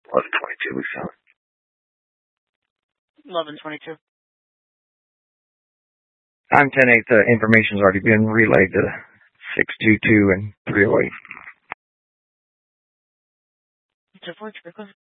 1122, we found. 1122. I'm 10-8. The information's already been relayed to 622 and 308. It's a 4